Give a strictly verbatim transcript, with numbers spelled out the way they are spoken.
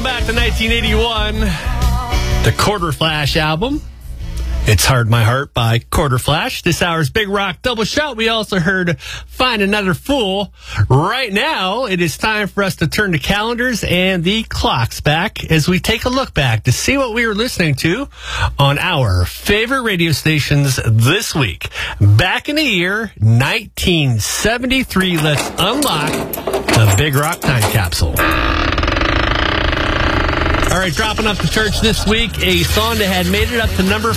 Going back to nineteen eighty-one, the Quarter Flash album. It's Hard My Heart by Quarter Flash. This hour's Big Rock Double Shout. We also heard Find Another Fool. Right now, it is time for us to turn the calendars and the clocks back as we take a look back to see what we were listening to on our favorite radio stations this week. Back in the year nineteen seventy-three, let's unlock the Big Rock Time Capsule. All right, dropping off the church this week, a song that had made it up to number